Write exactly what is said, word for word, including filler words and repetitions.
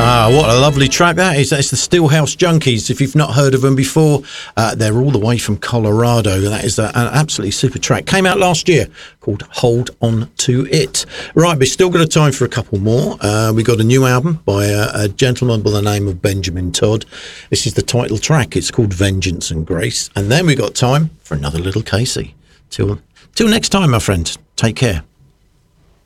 Ah, what a lovely track that is. That's the Steelhouse Junkies. If you've not heard of them before, uh, they're all the way from Colorado. That is uh, an absolutely super track. Came out last year called Hold On To It. Right, we've still got a time for a couple more. Uh, we got a new album by a, a gentleman by the name of Benjamin Todd. This is the title track. It's called Vengeance and Grace. And then we got time for another little Casey. Till, till next time, my friend. Take care.